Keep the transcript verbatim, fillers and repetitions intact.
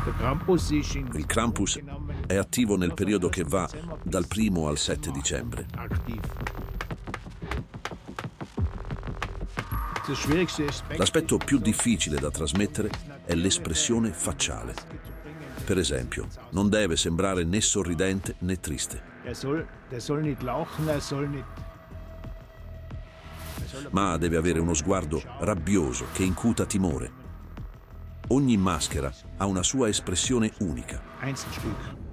Il Krampus è attivo nel periodo che va dal primo al sette dicembre. L'aspetto più difficile da trasmettere è l'espressione facciale. Per esempio, non deve sembrare né sorridente né triste, ma deve avere uno sguardo rabbioso che incuta timore. Ogni maschera ha una sua espressione unica.